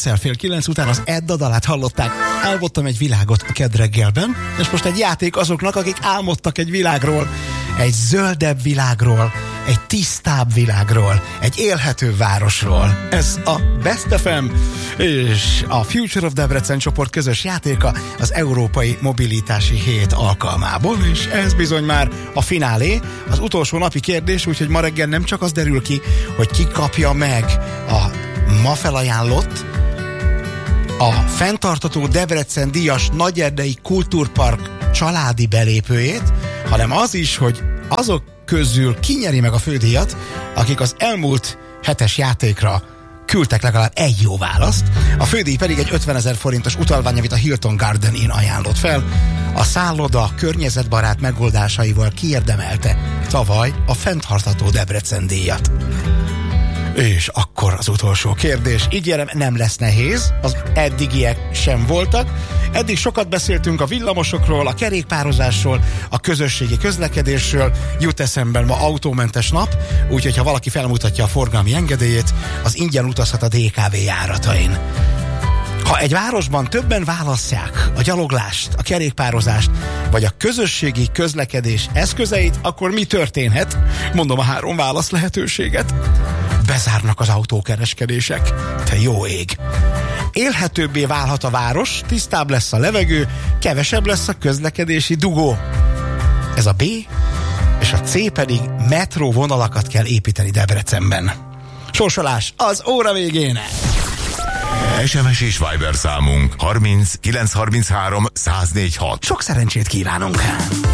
perccel 8:30 után az Edda dalát hallották. Álmodtam egy világot a Kedd reggelben, és most egy játék azoknak, akik álmodtak egy világról, egy zöldebb világról, egy tisztább világról, egy élhető városról. Ez a Best FM és a Future of Debrecen csoport közös játéka az Európai Mobilitási Hét alkalmából, és ez bizony már a finálé, az utolsó napi kérdés, úgyhogy ma reggel nem csak az derül ki, hogy ki kapja meg a ma felajánlott, a fenntartható Debrecen díjas Nagyerdei Kultúrpark családi belépőjét, hanem az is, hogy azok közül kinyeri meg a fődíjat, akik az elmúlt hetes játékra küldtek legalább egy jó választ. A fődíj pedig egy 50 000 forintos utalvány, amit a Hilton Garden Inn ajánlott fel. A szálloda környezetbarát megoldásaival kiérdemelte tavaly a fenntartható Debrecen díjat. És akkor az utolsó kérdés. Ígérem, nem lesz nehéz, az eddigiek sem voltak. Eddig sokat beszéltünk a villamosokról, a kerékpározásról, a közösségi közlekedésről. Jut eszemben ma autómentes nap, úgyhogy ha valaki felmutatja a forgalmi engedélyét, az ingyen utazhat a DKV járatain. Ha egy városban többen válasszák a gyaloglást, a kerékpározást, vagy a közösségi közlekedés eszközeit, akkor mi történhet? Mondom a 3 válasz lehetőséget. Bezárnak az autókereskedések. Te jó ég! Élhetőbbé válhat a város, tisztább lesz a levegő, kevesebb lesz a közlekedési dugó. Ez a B, és a C pedig metró vonalakat kell építeni Debrecenben. Sorsolás az óra végén! SMS és Viber számunk 30 933 1046. Sok szerencsét kívánunk!